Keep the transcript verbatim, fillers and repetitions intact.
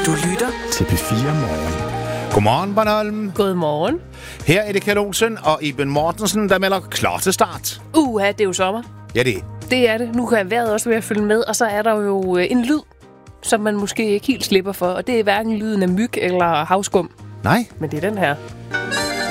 Du lytter til P fire Morgen. Godmorgen, Bornholm. Godmorgen. Her er det Kjeld Olsen og Iben Mortensen, der melder klar til start. Uha, det er jo sommer. Ja, det er. Det er det. Nu kan vejret også være at følge med, og så er der jo en lyd, som man måske ikke helt slipper for, og det er hverken lyden af myg eller havskum. Nej. Men det er den her.